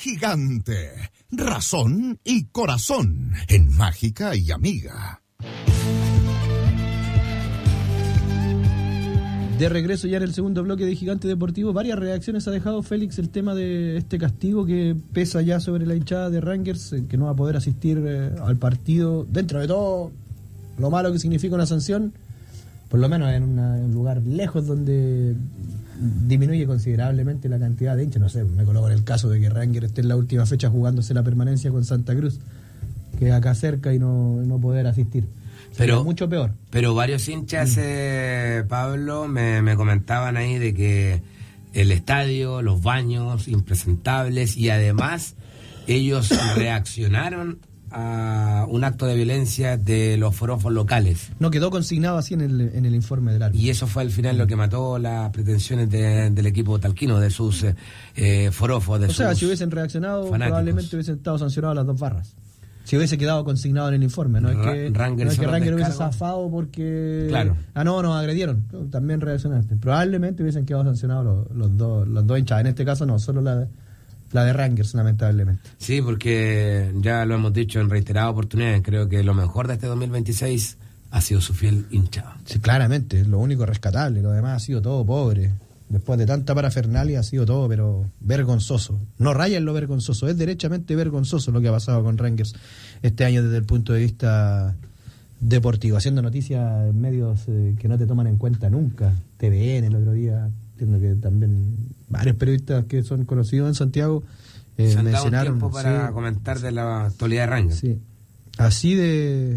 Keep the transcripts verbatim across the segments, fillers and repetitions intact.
Gigante, razón y corazón en Mágica y Amiga. De regreso ya en el segundo bloque de Gigante Deportivo, varias reacciones ha dejado Félix el tema de este castigo que pesa ya sobre la hinchada de Rangers, que no va a poder asistir eh, al partido, dentro de todo lo malo que significa una sanción, por lo menos en, una, en un lugar lejos donde disminuye considerablemente la cantidad de hinchas. No sé, me coloco en el caso de que Rangers esté en la última fecha jugándose la permanencia con Santa Cruz, que acá cerca, y no, no poder asistir. Pero sería mucho peor. Pero varios hinchas, eh, Pablo, me, me comentaban ahí de que el estadio, los baños impresentables, y además ellos reaccionaron a un acto de violencia de los forofos locales. No quedó consignado así en el, en el informe del árbitro. Y eso fue al final lo que mató las pretensiones de, del equipo talquino, de sus eh, forofos, de o sus sea, si hubiesen reaccionado, fanáticos, probablemente hubiesen estado sancionados las dos barras. Si hubiese quedado consignado en el informe, no es que Ranger, no es que Ranger hubiese zafado porque claro. ah no, nos agredieron, también reaccionaste. Probablemente hubiesen quedado sancionados los, los dos los dos hinchas. En este caso no, solo la, la de Rangers, lamentablemente. Sí, porque ya lo hemos dicho en reiteradas oportunidades, creo que lo mejor de este dos mil veintiséis ha sido su fiel hinchada. Sí, claramente, es lo único rescatable, lo demás ha sido todo pobre. Después de tanta parafernalia ha sido todo, pero vergonzoso. No raya en lo vergonzoso, es derechamente vergonzoso lo que ha pasado con Rangers este año desde el punto de vista deportivo. Haciendo noticias en medios eh, que no te toman en cuenta nunca. T V N el otro día, entiendo que también varios periodistas que son conocidos en Santiago eh, Se han mencionaron. dado tiempo para sí, comentar de la actualidad de Rangers. Sí. Así de...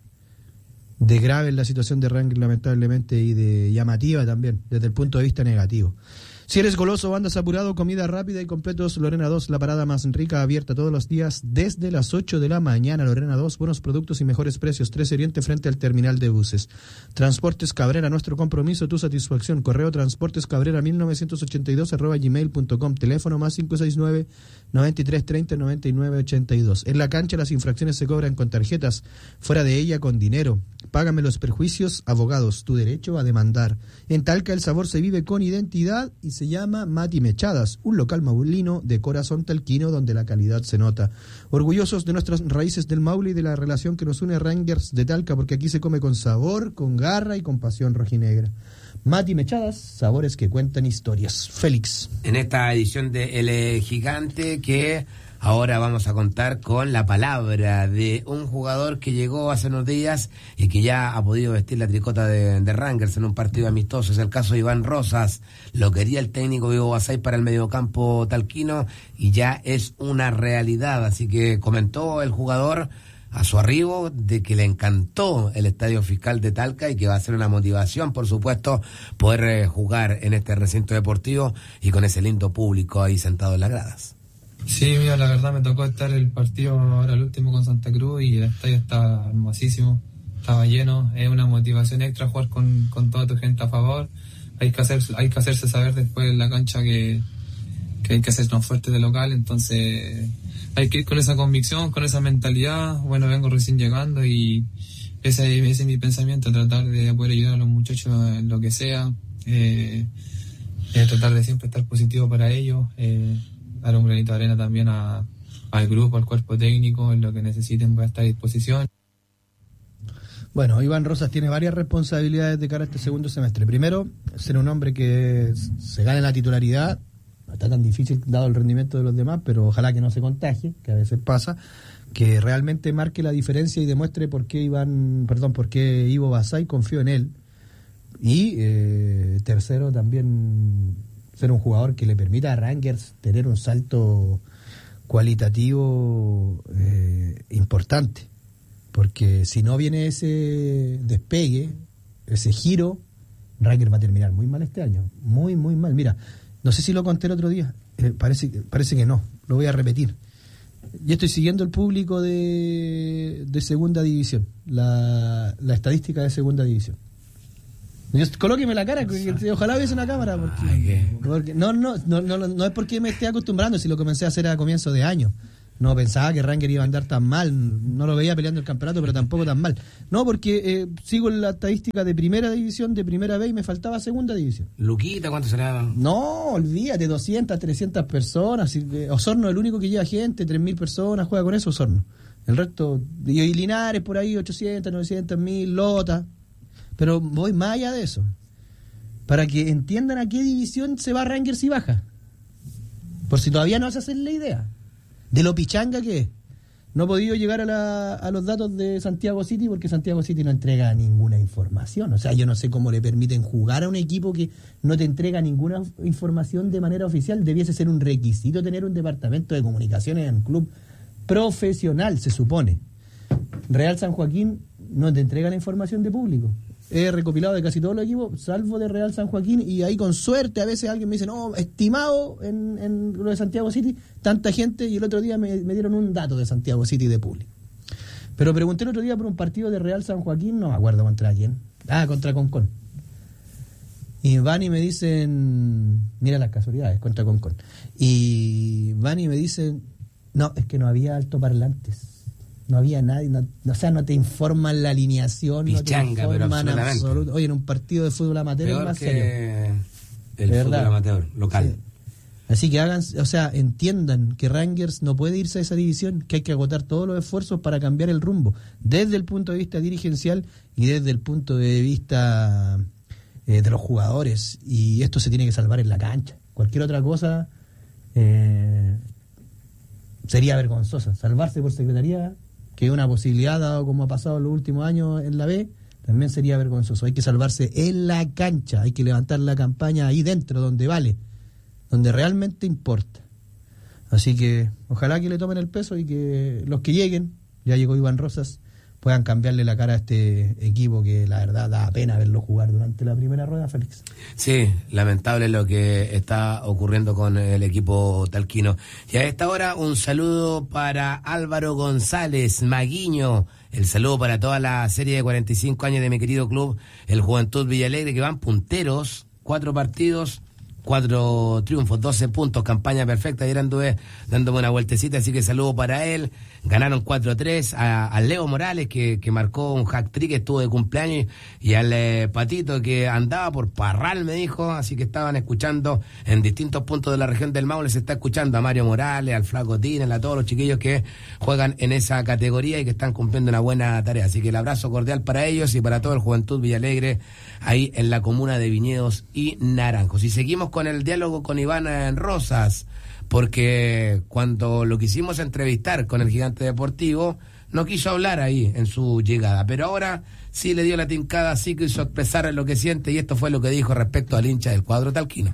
de grave en la situación de Rangers, lamentablemente, y de llamativa también, desde el punto de vista negativo. Si eres goloso o andas apurado, comida rápida y completos Lorena dos, la parada más rica, abierta todos los días desde las ocho de la mañana. Lorena dos, buenos productos y mejores precios. tres Oriente frente al terminal de buses. Transportes Cabrera, nuestro compromiso, tu satisfacción. Correo transportescabrera mil novecientos ochenta y dos arroba gmail punto com. Teléfono más cinco seis nueve, noventa y tres treinta, noventa y nueve ochenta y dos. En la cancha las infracciones se cobran con tarjetas, fuera de ella con dinero. Págame los perjuicios, abogados, tu derecho a demandar. En Talca el sabor se vive con identidad y se llama Mati Mechadas, un local maulino de corazón talquino donde la calidad se nota. Orgullosos de nuestras raíces del Maule y de la relación que nos une a Rangers de Talca, porque aquí se come con sabor, con garra y con pasión rojinegra. Mati Mechadas, sabores que cuentan historias. Félix. En esta edición de El Gigante, que ahora vamos a contar con la palabra de un jugador que llegó hace unos días y que ya ha podido vestir la tricota de, de Rangers en un partido amistoso. Es el caso de Iván Rosas. Lo quería el técnico Vivo Basay para el mediocampo talquino y ya es una realidad. Así que comentó el jugador a su arribo de que le encantó el Estadio Fiscal de Talca y que va a ser una motivación, por supuesto, poder eh, jugar en este recinto deportivo y con ese lindo público ahí sentado en las gradas. Sí, mira, la verdad me tocó estar el partido ahora el último con Santa Cruz y el estadio está hermosísimo, estaba lleno, es una motivación extra jugar con, con toda tu gente a favor. Hay que hacer, hay que hacerse saber después en la cancha que, que hay que hacernos fuertes de local, entonces hay que ir con esa convicción, con esa mentalidad. Bueno, vengo recién llegando y ese, ese es mi pensamiento, tratar de poder ayudar a los muchachos en lo que sea, eh, eh, tratar de siempre estar positivo para ellos, eh, dar un granito de arena también a, al grupo, al cuerpo técnico, en lo que necesiten voy a estar a disposición. Bueno, Iván Rosas tiene varias responsabilidades de cara a este segundo semestre. Primero, ser un hombre que se gane la titularidad. No está tan difícil dado el rendimiento de los demás, pero ojalá que no se contagie, que a veces pasa, que realmente marque la diferencia y demuestre por qué Iván, perdón, por qué Ivo Basay confió en él. Y eh, tercero, también ser un jugador que le permita a Rangers tener un salto cualitativo eh, importante, porque si no viene ese despegue, ese giro, Rangers va a terminar muy mal este año, muy muy mal. Mira, no sé si lo conté el otro día, eh, parece, parece que no, lo voy a repetir. Yo estoy siguiendo el público de, de segunda división, la, la estadística de segunda división. Yo, colóqueme la cara, que, ojalá hubiese una cámara, porque, porque no, no, no, no, no es porque me esté acostumbrando, si lo comencé a hacer a comienzo de año. No pensaba que Rangers iba a andar tan mal, no lo veía peleando el campeonato, pero tampoco tan mal. No, porque eh, sigo en la estadística de primera división, de primera B, y me faltaba segunda división. Luquita, ¿cuánto será? No, olvídate, doscientas, trescientas personas. Osorno es el único que lleva gente, tres mil personas, juega con eso Osorno. El resto, y Linares por ahí, ochocientas, novecientas, mil, Lota. Pero voy más allá de eso. Para que entiendan a qué división se va Rangers y baja. Por si todavía no se hacen la idea de lo pichanga que es. No he podido llegar a, la, a los datos de Santiago City porque Santiago City no entrega ninguna información. O sea, yo no sé cómo le permiten jugar a un equipo que no te entrega ninguna información de manera oficial. Debiese ser un requisito tener un departamento de comunicaciones en un club profesional, se supone. Real San Joaquín no te entrega la información de público. He recopilado de casi todos los equipos, salvo de Real San Joaquín, y ahí con suerte a veces alguien me dice, no, estimado en, en lo de Santiago City, tanta gente, y el otro día me, me dieron un dato de Santiago City de público. Pero pregunté el otro día por un partido de Real San Joaquín, no me acuerdo contra quién. Ah, contra Concón. Y van y me dicen, mira las casualidades, contra Concón. Y van y me dicen, no, es que no había altoparlantes. No había nadie, no, o sea, no te informan la alineación, Pichanga, no te informan pero absoluto. Oye, en un partido de fútbol amateur peor es más que serio. El De fútbol verdad. amateur, local. Sí. Así que hagan, o sea, entiendan que Rangers no puede irse a esa división, que hay que agotar todos los esfuerzos para cambiar el rumbo, desde el punto de vista dirigencial y desde el punto de vista eh, de los jugadores. Y esto se tiene que salvar en la cancha. Cualquier otra cosa eh, sería vergonzosa. Salvarse por secretaría, que es una posibilidad dado como ha pasado en los últimos años en la B, también sería vergonzoso. Hay que salvarse en la cancha, hay que levantar la campaña ahí dentro, donde vale, donde realmente importa. Así que ojalá que le tomen el peso y que los que lleguen, ya llegó Iván Rosas, puedan cambiarle la cara a este equipo que la verdad da pena verlo jugar durante la primera rueda, Félix. Sí, lamentable lo que está ocurriendo con el equipo talquino. Y a esta hora un saludo para Álvaro González Maguiño, el saludo para toda la serie de cuarenta y cinco años de mi querido club, el Juventud Villalegre, que van punteros, cuatro partidos, cuatro triunfos, doce puntos, campaña perfecta. Ayer anduve dándome una vueltecita, así que saludo para él. Ganaron cuatro a tres a, a Leo Morales, que, que marcó un hat-trick, estuvo de cumpleaños, y al eh, Patito, que andaba por Parral, me dijo, así que estaban escuchando en distintos puntos de la región del Maule. Se está escuchando a Mario Morales, al Flaco Tinel, a todos los chiquillos que juegan en esa categoría y que están cumpliendo una buena tarea. Así que el abrazo cordial para ellos y para todo el Juventud Villalegre, ahí en la comuna de Viñedos y Naranjos. Y seguimos con el diálogo con Iván Rosas, porque cuando lo quisimos entrevistar con el Gigante Deportivo, no quiso hablar ahí en su llegada, pero ahora sí le dio la tincada, sí quiso expresar lo que siente, y esto fue lo que dijo respecto al hincha del cuadro talquino.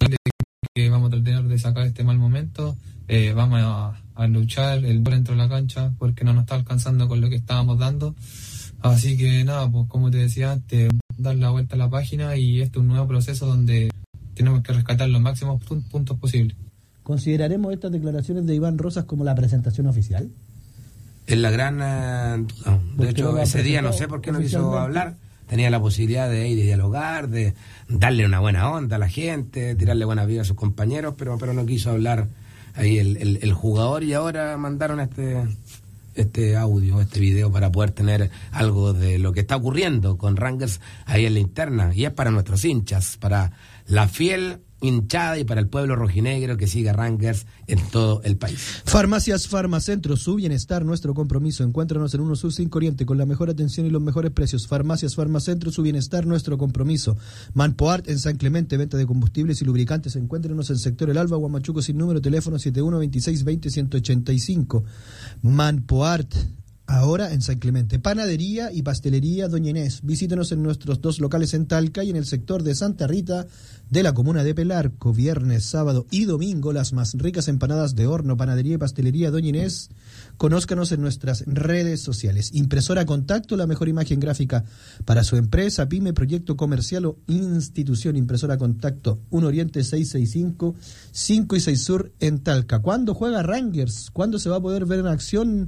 Que vamos a tratar de sacar este mal momento, eh, vamos a, a luchar el dentro de la cancha, porque no nos está alcanzando con lo que estábamos dando. Así que nada, pues como te decía antes, dar la vuelta a la página, y este es un nuevo proceso donde tenemos que rescatar los máximos puntos posibles. ¿Consideraremos estas declaraciones de Iván Rosas como la presentación oficial? Es la gran eh, duda. De hecho, ese día no sé por qué no quiso hablar. Tenía la posibilidad de ir y dialogar, de darle una buena onda a la gente, tirarle buena vida a sus compañeros, pero pero no quiso hablar ahí el, el, el jugador, y ahora mandaron este este audio, este video, para poder tener algo de lo que está ocurriendo con Rangers ahí en la interna, y es para nuestros hinchas, para la fiel hinchada y para el pueblo rojinegro que sigue a Rangers en todo el país. Farmacias Farmacentro, su bienestar, nuestro compromiso. Encuéntranos en uno Sur cinco Oriente con la mejor atención y los mejores precios. Farmacias Farmacentro, su bienestar, nuestro compromiso. Manpoart en San Clemente, venta de combustibles y lubricantes. Encuéntrenos en sector El Alba, Huamachuco sin número, teléfono siete uno dos seis dos cero uno ocho cinco. Manpoart, ahora en San Clemente. Panadería y pastelería Doña Inés. Visítenos en nuestros dos locales en Talca y en el sector de Santa Rita de la comuna de Pelarco. Viernes, sábado y domingo, las más ricas empanadas de horno. Panadería y pastelería Doña Inés. Conózcanos en nuestras redes sociales. Impresora Contacto, la mejor imagen gráfica para su empresa, pyme, proyecto comercial o institución. Impresora Contacto, uno Oriente seiscientos sesenta y cinco, cinco y seis Sur en Talca. ¿Cuándo juega Rangers? ¿Cuándo se va a poder ver en acción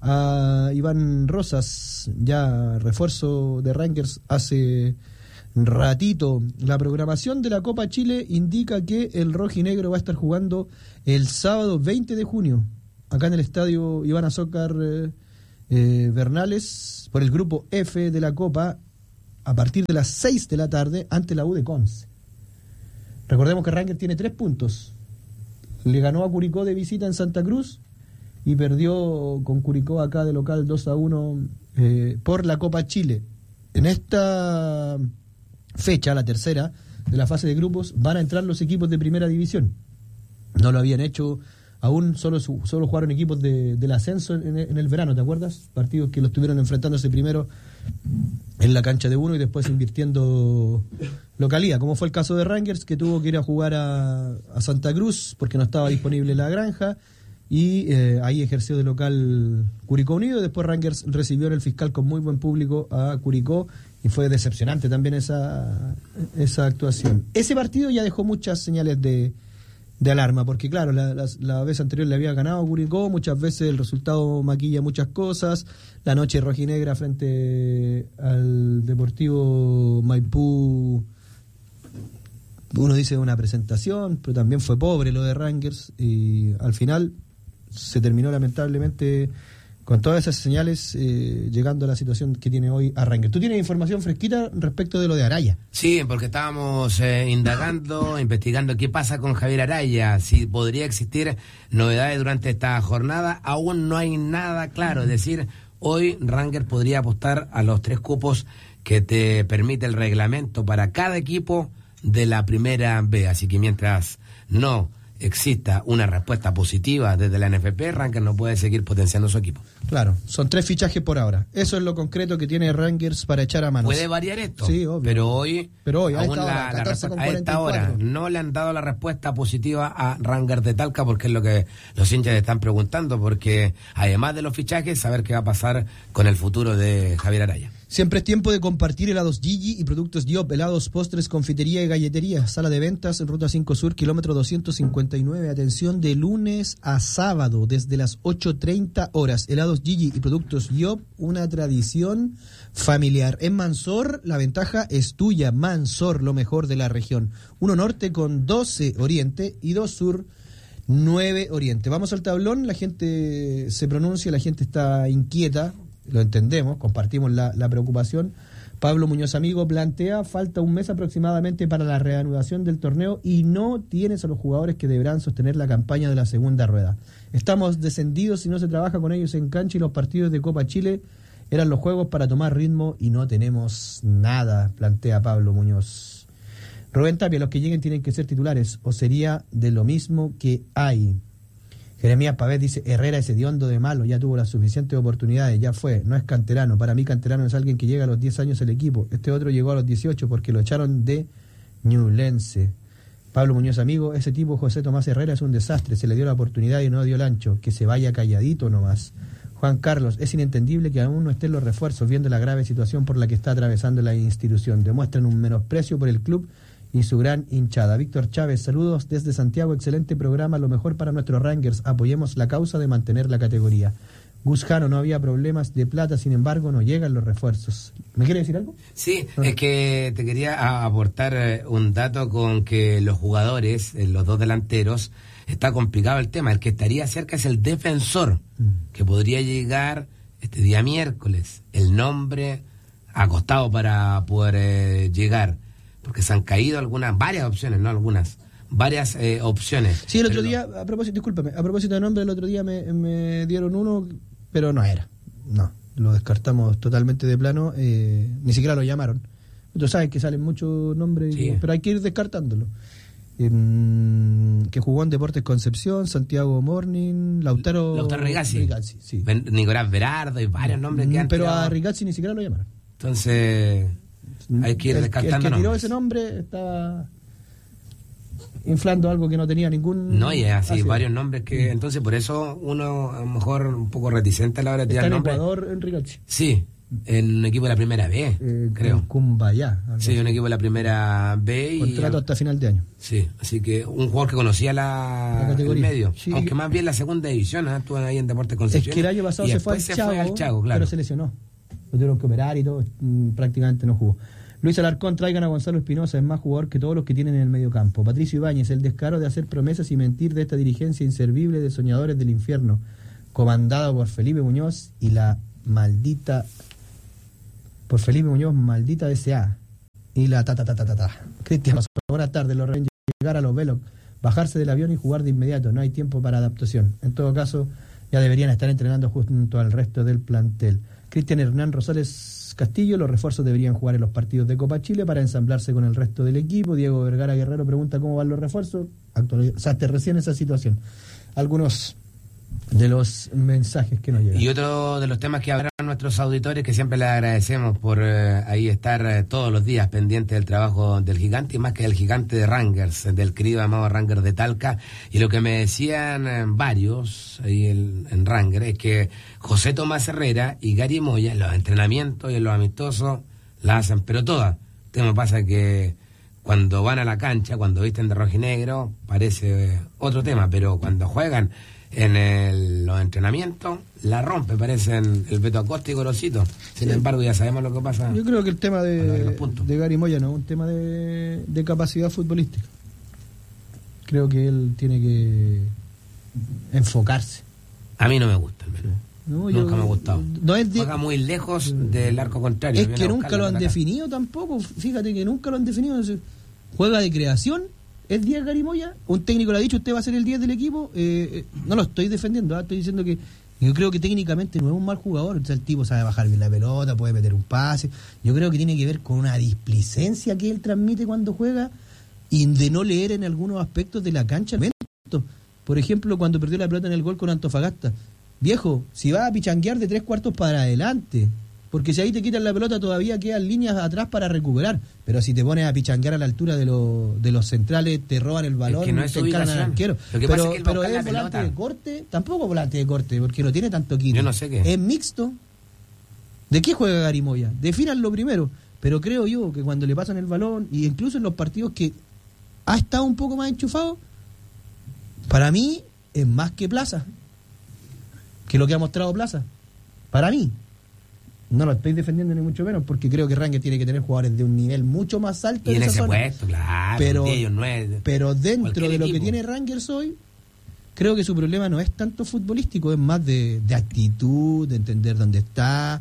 a Iván Rosas, ya refuerzo de Rangers hace ratito? La programación de la Copa Chile indica que el rojinegro va a estar jugando el sábado veinte de junio acá en el estadio Iván Azócar eh, eh, Bernales, por el grupo F de la Copa, a partir de las seis de la tarde, ante la U de Conce. Recordemos que Rangers tiene tres puntos. Le ganó a Curicó de visita en Santa Cruz y perdió con Curicó acá de local dos a uno eh, por la Copa Chile. En esta fecha, la tercera de la fase de grupos, van a entrar los equipos de primera división. No lo habían hecho aún, solo solo jugaron equipos de, del ascenso en, en el verano, ¿te acuerdas? Partidos que los estuvieron enfrentándose primero en la cancha de uno y después invirtiendo localía, como fue el caso de Rangers, que tuvo que ir a jugar a, a Santa Cruz porque no estaba disponible la granja, y eh, ahí ejerció de local Curicó Unido. Después Rangers recibió en el Fiscal con muy buen público a Curicó y fue decepcionante también esa, esa actuación. Ese partido ya dejó muchas señales de, de alarma, porque claro, la, la, la vez anterior le había ganado a Curicó, muchas veces el resultado maquilla muchas cosas. La noche rojinegra frente al Deportivo Maipú, uno dice una presentación, pero también fue pobre lo de Rangers, y al final se terminó lamentablemente con todas esas señales eh, llegando a la situación que tiene hoy a Rangers. ¿Tú tienes información fresquita respecto de lo de Araya? Sí, porque estábamos eh, indagando, investigando qué pasa con Javier Araya, si podría existir novedades durante esta jornada. Aún no hay nada claro, es decir, hoy Rangers podría apostar a los tres cupos que te permite el reglamento para cada equipo de la primera B, así que mientras no exista una respuesta positiva desde la N F P, Rangers no puede seguir potenciando su equipo. Claro, son tres fichajes por ahora. Eso es lo concreto que tiene Rangers para echar a mano. Puede variar esto, sí, obvio. pero hoy, pero hoy a aún esta la, hora, la catorce con a esta cuarenta y cuatro. hora no le han dado la respuesta positiva a Rangers de Talca, porque es lo que los hinchas están preguntando, porque además de los fichajes, saber qué va a pasar con el futuro de Javier Araya. Siempre es tiempo de compartir helados Gigi y productos Diop, helados, postres, confitería y galletería. Sala de ventas en Ruta cinco Sur, kilómetro doscientos cincuenta y nueve. Atención de lunes a sábado desde las ocho treinta horas. Helados Gigi y productos Diop, una tradición familiar. En Mansor, la ventaja es tuya. Mansor, lo mejor de la región. Uno norte con doce oriente y dos sur, nueve oriente. Vamos al tablón, la gente se pronuncia, la gente está inquieta. Lo entendemos, compartimos la, la preocupación. Pablo Muñoz Amigo plantea, falta un mes aproximadamente para la reanudación del torneo y no tienes a los jugadores que deberán sostener la campaña de la segunda rueda. Estamos descendidos si no se trabaja con ellos en cancha, y los partidos de Copa Chile eran los juegos para tomar ritmo y no tenemos nada, plantea Pablo Muñoz. Rubén Tapia, los que lleguen tienen que ser titulares o sería de lo mismo que hay. Jeremías Pavés dice, Herrera es hediondo de malo, ya tuvo las suficientes oportunidades, ya fue, no es canterano. Para mí canterano es alguien que llega a los diez años al equipo. Este otro llegó a los dieciocho porque lo echaron de Ñublense. Pablo Muñoz Amigo, ese tipo José Tomás Herrera es un desastre, se le dio la oportunidad y no dio el ancho, que se vaya calladito nomás. Juan Carlos, es inentendible que aún no estén los refuerzos, viendo la grave situación por la que está atravesando la institución. Demuestran un menosprecio por el club y su gran hinchada. Víctor Chávez, saludos desde Santiago, excelente programa, lo mejor para nuestros Rangers, apoyemos la causa de mantener la categoría. Gus Jano, no había problemas de plata, sin embargo no llegan los refuerzos. ¿Me quiere decir algo? Sí, no. Es que te quería aportar un dato con que los jugadores, los dos delanteros, está complicado el tema. El que estaría cerca es el defensor, mm. que podría llegar este día miércoles. El nombre acostado para poder eh, llegar, porque se han caído algunas, varias opciones, no algunas, varias eh, opciones. Sí, el otro pero día, a propósito, discúlpame, a propósito de nombre, el otro día me, me dieron uno, pero no era, no, lo descartamos totalmente de plano, eh, ni siquiera lo llamaron. Ustedes saben que salen muchos nombres, sí. pero hay que ir descartándolo. Eh, que jugó en Deportes Concepción, Santiago Morning, Lautaro... Lautaro Rigazzi, Rigazzi sí. ben, Nicolás Berardo y varios nombres que han Pero tirado. A Rigazzi ni siquiera lo llamaron. Entonces... hay que ir descartando. El, el que tiró nombres. ese nombre estaba inflando algo que no tenía ningún... No, y es así, ácido. varios nombres que... Entonces, por eso uno a lo mejor un poco reticente a la hora de tirar Está en nombres. Ecuador, en Rigazzi. Sí, en un equipo de la primera B, eh, creo. Cumbayá. Sí, un equipo de la primera B. Y, contrato hasta final de año. Sí, así que un jugador que conocía la, la categoría. El medio. Sí. Aunque más bien la segunda división, ¿eh? Estuvo ahí en Deportes Concepción. Es que el año pasado y se fue al se Chago, fue al Chago, claro. pero se lesionó. Lo tuvieron que operar y todo, prácticamente no jugó. Luis Alarcón, traigan a Gonzalo Espinosa, es más jugador que todos los que tienen en el medio campo. Patricio Ibáñez, el descaro de hacer promesas y mentir de esta dirigencia inservible de soñadores del infierno, comandado por Felipe Muñoz y la maldita, por Felipe Muñoz, maldita D S A, y la ta ta ta ta ta ta. Cristian, buenas tardes, los Rangers llegar a los Veloc, bajarse del avión y jugar de inmediato, no hay tiempo para adaptación. En todo caso, ya deberían estar entrenando junto al resto del plantel. Cristian Hernán Rosales Castillo, los refuerzos deberían jugar en los partidos de Copa Chile para ensamblarse con el resto del equipo. Diego Vergara Guerrero pregunta cómo van los refuerzos. Actualizaste recién esa situación. Algunos de los mensajes que nos llegan. Y otro de los temas que hablarán nuestros auditores, que siempre les agradecemos por eh, ahí estar eh, todos los días pendientes del trabajo del gigante, y más que del gigante de Rangers, del querido amado Rangers de Talca. Y lo que me decían eh, varios ahí el, en Rangers es que José Tomás Herrera y Gary Moya en los entrenamientos y en los amistosos la hacen, pero todas. El tema pasa que cuando van a la cancha, cuando visten de rojinegro, parece eh, otro tema, pero cuando juegan en el, los entrenamientos, la rompe, parecen el Beto Acosta y Gorosito. Sin sí. embargo, ya sabemos lo que pasa. Yo creo que el tema de, de Gary Moya no es un tema de, de capacidad futbolística. Creo que él tiene que enfocarse. A mí no me gusta, al menos. No, nunca yo, me ha gustado. No es de, juega muy lejos del arco contrario. Es que nunca lo han definido tampoco. Fíjate que nunca lo han definido. Juega de creación. ¿Es diez Gary Moya? Un técnico le ha dicho, usted va a ser el diez del equipo. Eh, eh, no lo estoy defendiendo, ¿eh? Estoy diciendo que yo creo que técnicamente no es un mal jugador. O sea, el tipo sabe bajar bien la pelota, puede meter un pase. Yo creo que tiene que ver con una displicencia que él transmite cuando juega y de no leer en algunos aspectos de la cancha. Por ejemplo, cuando perdió la pelota en el gol con Antofagasta. Viejo, si vas a pichanguear de tres cuartos para adelante, porque si ahí te quitan la pelota todavía quedan líneas atrás para recuperar, pero si te pones a pichanguear a la altura de, lo, de los centrales, te roban el balón, es que no es te encaran al arquero. Lo que pero pasa es que él pero es es volante de corte, tampoco volante de corte, porque no tiene tanto quito. Yo no sé qué. Es mixto. ¿De qué juega Gary Moya? Defínanlo primero, pero creo yo que cuando le pasan el balón, y incluso en los partidos que ha estado un poco más enchufado, para mí es más que Plaza, que lo que ha mostrado Plaza. Para mí. No lo estoy defendiendo ni mucho menos, porque creo que Rangers tiene que tener jugadores de un nivel mucho más alto y en, en ese zona. puesto, claro. Pero, ellos no es, pero dentro de lo equipo. que tiene Rangers hoy, creo que su problema no es tanto futbolístico, es más de, de actitud, de entender dónde está,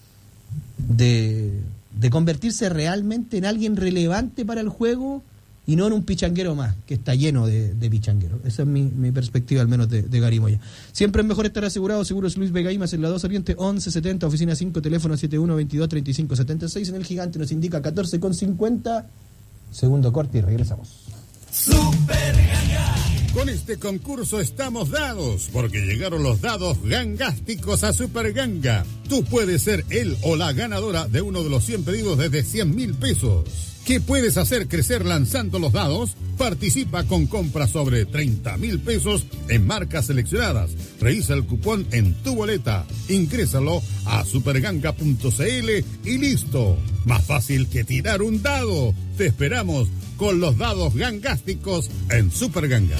de, de convertirse realmente en alguien relevante para el juego y no en un pichanguero más, que está lleno de, de pichangueros. Esa es mi, mi perspectiva, al menos, de, de Gary Moya. Siempre es mejor estar asegurado. Seguros Luis Vega Imas en la dos Oriente, once setenta, oficina cinco, teléfono setenta y uno veintidós treinta y cinco setenta y seis. En el Gigante nos indica catorce con cincuenta. Segundo corte y regresamos. Super Ganga. Con este concurso estamos dados, porque llegaron los dados gangásticos a Super Ganga. Tú puedes ser el o la ganadora de uno de los cien pedidos desde cien mil pesos. ¿Qué puedes hacer crecer lanzando los dados? Participa con compras sobre treinta mil pesos en marcas seleccionadas. Revisa el cupón en tu boleta. Ingrésalo a superganga punto cl y listo. Más fácil que tirar un dado. Te esperamos con los dados gangásticos en Super Ganga.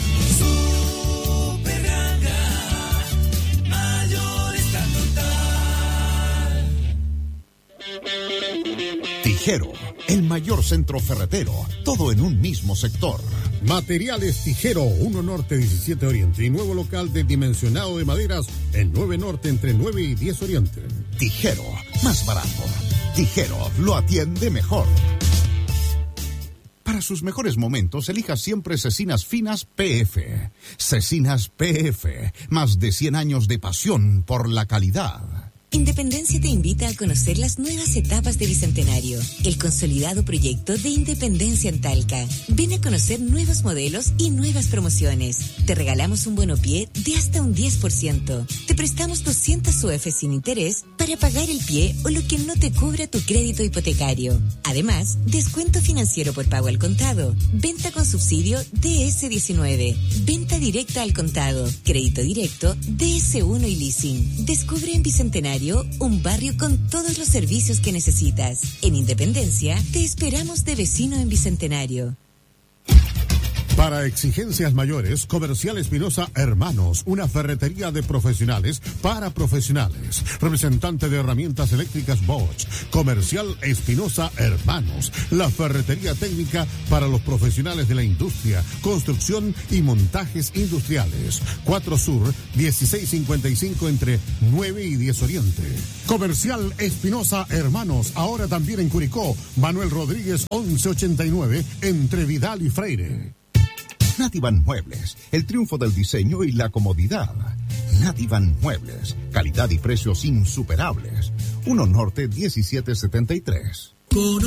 Super Ganga, mayorista total. Tijero, el mayor centro ferretero, todo en un mismo sector. Materiales Tijero, uno Norte, diecisiete Oriente y nuevo local de dimensionado de maderas en nueve Norte entre nueve y diez Oriente. Tijero, más barato. Tijero, lo atiende mejor. Para sus mejores momentos, elija siempre Cecinas Finas P F. Cecinas P F, más de cien años de pasión por la calidad. Independencia te invita a conocer las nuevas etapas de Bicentenario, el consolidado proyecto de Independencia en Talca. Ven a conocer nuevos modelos y nuevas promociones. Te regalamos un bonopié de hasta un diez por ciento. Te prestamos doscientas U F sin interés para pagar el pie o lo que no te cubra tu crédito hipotecario. Además, descuento financiero por pago al contado, venta con subsidio D S diecinueve, venta directa al contado, crédito directo D S uno y leasing. Descubre en Bicentenario un barrio con todos los servicios que necesitas. En Independencia, te esperamos de vecino en Bicentenario. Para exigencias mayores, Comercial Espinosa Hermanos, una ferretería de profesionales para profesionales. Representante de herramientas eléctricas Bosch. Comercial Espinosa Hermanos, la ferretería técnica para los profesionales de la industria, construcción y montajes industriales. cuatro Sur, dieciséis cincuenta y cinco entre nueve y diez Oriente. Comercial Espinosa Hermanos, ahora también en Curicó. Manuel Rodríguez, once ochenta y nueve, entre Vidal y Freire. Nativan Muebles, el triunfo del diseño y la comodidad. Nativan Muebles, calidad y precios insuperables. uno Norte diecisiete setenta y tres.